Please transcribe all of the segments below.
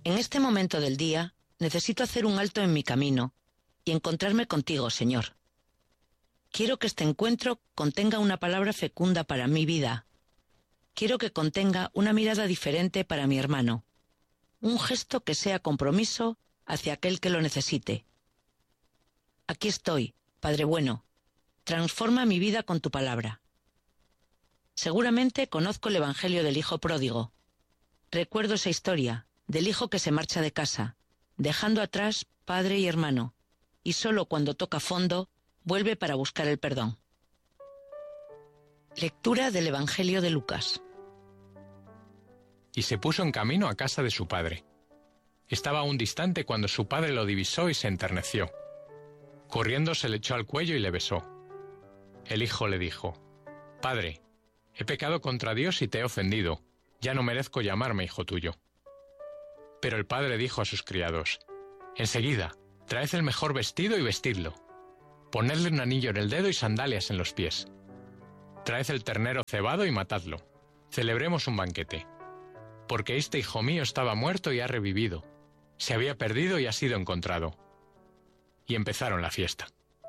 En este momento del día, necesito hacer un alto en mi camino y encontrarme contigo, Señor. Quiero que este encuentro contenga una palabra fecunda para mi vida. Quiero que contenga una mirada diferente para mi hermano. Un gesto que sea compromiso hacia aquel que lo necesite. Aquí estoy, Padre bueno. Transforma mi vida con tu palabra. Seguramente conozco el Evangelio del Hijo Pródigo. Recuerdo esa historia, del hijo que se marcha de casa, dejando atrás padre y hermano, y solo cuando toca fondo, vuelve para buscar el perdón. Lectura del Evangelio de Lucas. Y se puso en camino a casa de su padre. Estaba aún distante cuando su padre lo divisó y se enterneció. Corriendo se le echó al cuello y le besó. El hijo le dijo: «Padre, he pecado contra Dios y te he ofendido. Ya no merezco llamarme hijo tuyo». Pero el padre dijo a sus criados: «Enseguida, traed el mejor vestido y vestidlo. Ponedle un anillo en el dedo y sandalias en los pies. Traed el ternero cebado y matadlo. Celebremos un banquete. Porque este hijo mío estaba muerto y ha revivido. Se había perdido y ha sido encontrado». Y empezaron la fiesta.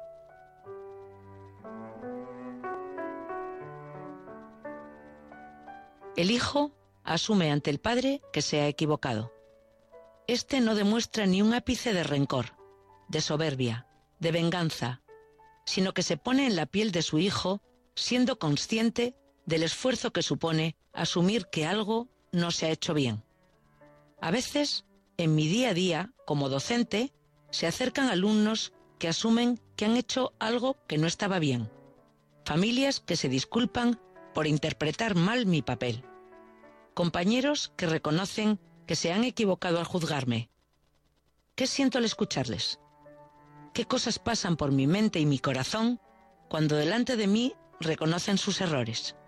El hijo asume ante el padre que se ha equivocado. Este no demuestra ni un ápice de rencor, de soberbia, de venganza, sino que se pone en la piel de su hijo, siendo consciente del esfuerzo que supone asumir que algo no se ha hecho bien. A veces, en mi día a día, como docente, se acercan alumnos que asumen que han hecho algo que no estaba bien. Familias que se disculpan por interpretar mal mi papel. Compañeros que reconocen que se han equivocado al juzgarme. ¿Qué siento al escucharles? ¿Qué cosas pasan por mi mente y mi corazón cuando delante de mí reconocen sus errores?